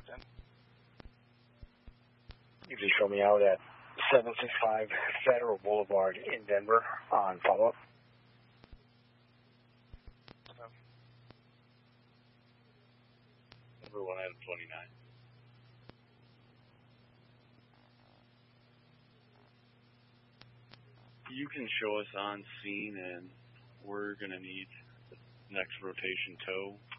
10. You just show me out at 765 Federal Boulevard in Denver on follow-up. Number 1 Adam 29. You can show us on scene, and we're going to need the next rotation tow